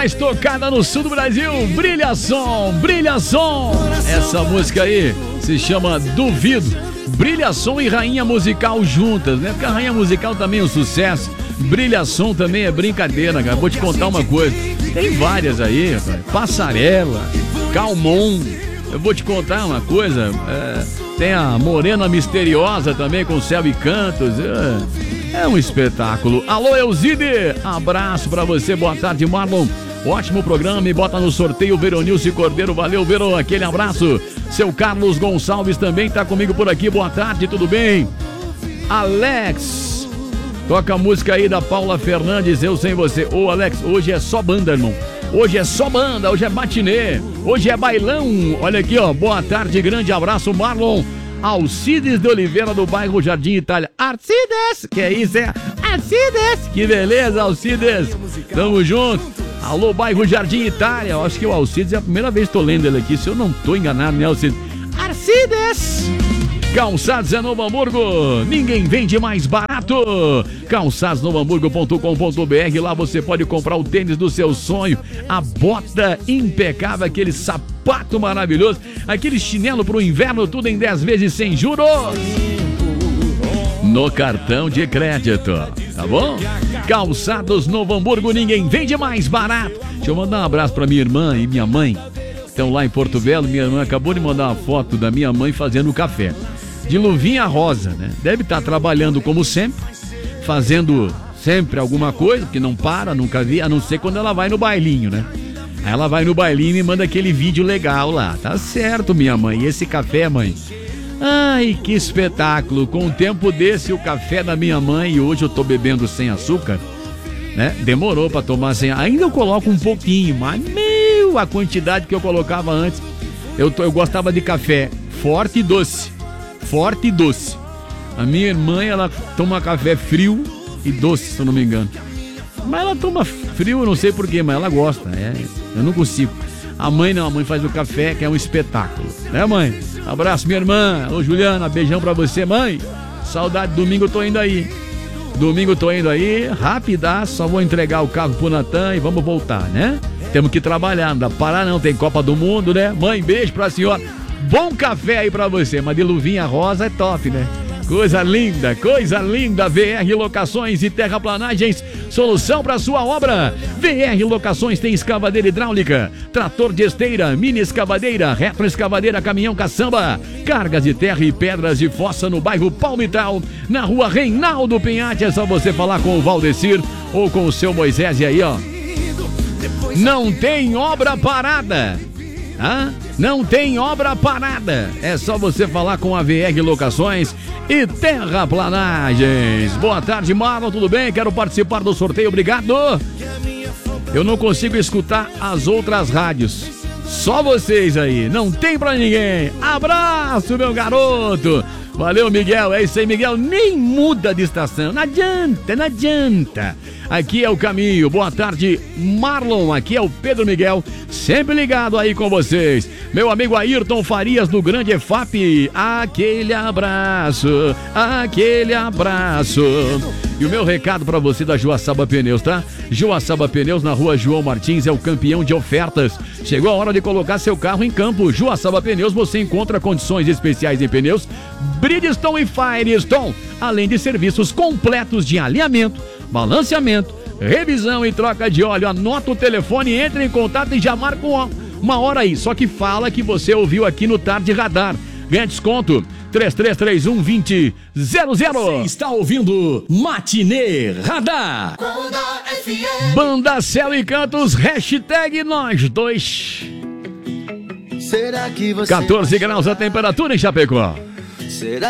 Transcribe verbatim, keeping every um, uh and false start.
mais tocada no sul do Brasil. Brilha som, brilha som. Essa música aí se chama Duvido. Brilha som e rainha musical juntas, né? Porque a rainha musical também é um sucesso. Brilha som também é brincadeira, cara. Vou te contar uma coisa. Tem várias aí, rapaz. Passarela, Calmon. Eu vou te contar uma coisa. É, tem a Morena Misteriosa também com Céu e Cantos. É, é um espetáculo. Alô, Elzide. Abraço pra você. Boa tarde, Marlon. Ótimo programa e bota no sorteio Veronilce Cordeiro. Valeu, Vero. Aquele abraço. Seu Carlos Gonçalves também tá comigo por aqui. Boa tarde, tudo bem? Alex. Toca a música aí da Paula Fernandes, Eu Sem Você. Ô, Alex, hoje é só banda, irmão. Hoje é só banda, hoje é matinê, hoje é bailão. Olha aqui, ó, boa tarde, grande abraço, Marlon. Alcides de Oliveira, do bairro Jardim Itália. Alcides, que é isso, é? Alcides, que beleza, Alcides. Tamo junto. Alô, bairro Jardim Itália. Eu acho que o Alcides é a primeira vez que tô lendo ele aqui, se eu não tô enganado, né, Alcides? Alcides. Calçados é Novo Hamburgo, ninguém vende mais barato. calçados novo hamburgo ponto com ponto b r. Lá você pode comprar o tênis do seu sonho, a bota impecável, aquele sapato maravilhoso, aquele chinelo pro inverno, tudo em dez vezes sem juros no cartão de crédito, tá bom? Calçados Novo Hamburgo, ninguém vende mais barato. Deixa eu mandar um abraço pra minha irmã e minha mãe. Estão lá em Porto Belo. Minha irmã acabou de mandar uma foto da minha mãe fazendo café de luvinha rosa, né? Deve estar trabalhando como sempre, fazendo sempre alguma coisa, que não para, nunca vi, a não ser quando ela vai no bailinho, né? Aí ela vai no bailinho e manda aquele vídeo legal lá. Tá certo, minha mãe. E esse café, mãe? Ai, que espetáculo. Com um tempo desse, o café da minha mãe, e hoje eu tô bebendo sem açúcar, né? Demorou pra tomar sem. Ainda eu coloco um pouquinho, mas meu, a quantidade que eu colocava antes. Eu, eu gostava de café forte e doce. Forte e doce. A minha irmã, ela toma café frio e doce, se eu não me engano. Mas ela toma frio, eu não sei porquê, mas ela gosta. É, eu não consigo. A mãe não, a mãe faz o café, que é um espetáculo. Né, mãe? Abraço, minha irmã. Ô, Juliana, beijão pra você, mãe. Saudade, domingo eu tô indo aí. Domingo eu tô indo aí, rapidaço, só vou entregar o carro pro Natan e vamos voltar, né? Temos que trabalhar, não dá pra parar não, tem Copa do Mundo, né? Mãe, beijo pra senhora. Bom café aí pra você, mas de luvinha rosa é top, né? Coisa linda, coisa linda. V R Locações e Terraplanagens, solução para sua obra. V R Locações tem escavadeira hidráulica, trator de esteira, mini escavadeira, retroescavadeira, caminhão caçamba, cargas de terra e pedras de fossa no bairro Palmital, na rua Reinaldo Pinhatti. É só você falar com o Valdecir ou com o seu Moisés e aí, ó. Não tem obra parada. Ah, não tem obra parada. É só você falar com a V R Locações e Terraplanagens. Boa tarde, Marlon, tudo bem? Quero participar do sorteio, obrigado. Eu não consigo escutar as outras rádios, só vocês aí, não tem pra ninguém. Abraço, meu garoto. Valeu, Miguel, é isso aí, Miguel. Nem muda de estação, não adianta, não adianta. Aqui é o caminho. Boa tarde, Marlon. Aqui é o Pedro Miguel, sempre ligado aí com vocês. Meu amigo Ayrton Farias do Grande E F A P. Aquele abraço, aquele abraço. E o meu recado pra você da Joaçaba Pneus, tá? Joaçaba Pneus na rua João Martins é o campeão de ofertas. Chegou a hora de colocar seu carro em campo. Joaçaba Pneus, você encontra condições especiais em pneus Bridgestone e Firestone, além de serviços completos de alinhamento, balanceamento, revisão e troca de óleo. Anota o telefone, entre em contato e já marca uma hora aí. Só que fala que você ouviu aqui no Tarde Radar. Ganha desconto. três três três um, dois zero zero. Você está ouvindo Matinê Radar. Banda Céu e Cantos, hashtag nós dois. Será que você quatorze graus a temperatura em Chapecó. Será